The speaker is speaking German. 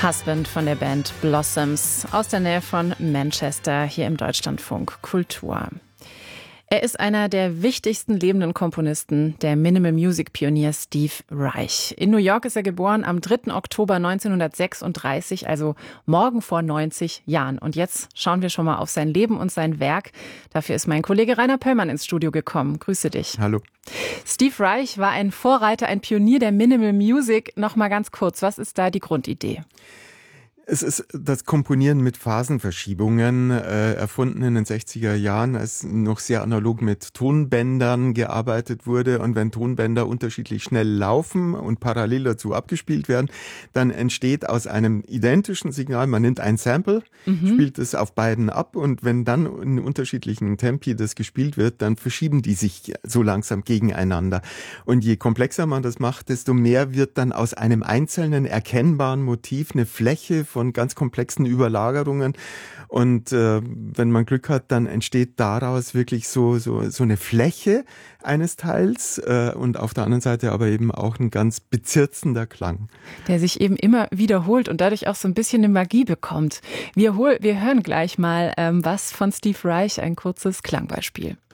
Husband von der Band Blossoms aus der Nähe von Manchester hier im Deutschlandfunk Kultur. Er ist einer der wichtigsten lebenden Komponisten, der Minimal Music Pionier Steve Reich. In New York ist er geboren am 3. Oktober 1936, also morgen vor 90 Jahren. Und jetzt schauen wir schon mal auf sein Leben und sein Werk. Dafür ist mein Kollege Rainer Pöllmann ins Studio gekommen. Grüße dich. Hallo. Steve Reich war ein Vorreiter, ein Pionier der Minimal Music. Noch mal ganz kurz, was ist da die Grundidee? Es ist das Komponieren mit Phasenverschiebungen, erfunden in den 60er Jahren, als noch sehr analog mit Tonbändern gearbeitet wurde. Und wenn Tonbänder unterschiedlich schnell laufen und parallel dazu abgespielt werden, dann entsteht aus einem identischen Signal, man nimmt ein Sample, spielt es auf beiden ab, und wenn dann in unterschiedlichen Tempi das gespielt wird, dann verschieben die sich so langsam gegeneinander. Und je komplexer man das macht, desto mehr wird dann aus einem einzelnen erkennbaren Motiv eine Fläche von ganz komplexen Überlagerungen, und wenn man Glück hat, dann entsteht daraus wirklich so eine Fläche eines Teils, und auf der anderen Seite aber eben auch ein ganz bezirzender Klang. Der sich eben immer wiederholt und dadurch auch so ein bisschen eine Magie bekommt. Wir hören gleich mal was von Steve Reich, ein kurzes Klangbeispiel.